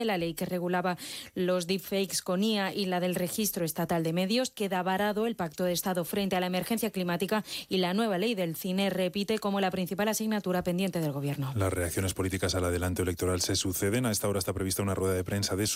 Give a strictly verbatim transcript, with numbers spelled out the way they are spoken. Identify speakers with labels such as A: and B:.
A: La ley que regulaba los deepfakes con I A y la del registro estatal de medios. Queda varado el pacto de Estado frente a la emergencia climática y la nueva ley del cine repite como la principal asignatura pendiente del Gobierno.
B: Las reacciones políticas al adelanto electoral se suceden. A esta hora está prevista una rueda de prensa de